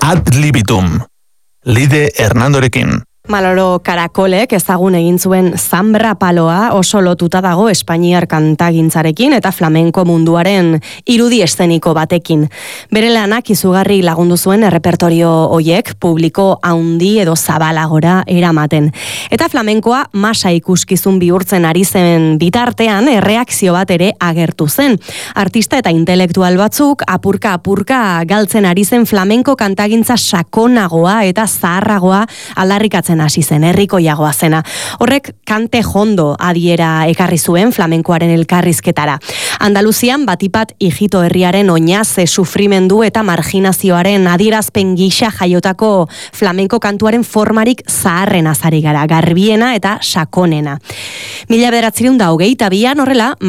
Ad libitum. Lide Hernandorekin. Maloro Karakolek ezagun egin zuen Zambra paloa oso lotuta dago espainiar kantagintzarekin eta flamenko munduaren irudi eszeniko batekin. Bere lanak izugarri lagundu zuen errepertorio hoiek publiko haundi edo zabalagora eramaten. Eta flamenkoa masa ikuskizun bihurtzen ari zen bitartean erreakzio bat ere agertu zen. Artista eta intelektual batzuk apurka galtzen ari zen flamenko kantagintza sakonagoa eta zaharragoa aldarrikatzen hasi zen, herrikoiagoa zena. Horrek kante jondo adiera ekarri zuen flamenkoaren elkarrizketara. Andaluzian batipat hijito herriaren oinaze sufrimendu eta marginazioaren adierazpen gisa jaiotako flamenko kantuaren formarik zaharren azari gara, garbiena eta sakonena. 1922an horrela,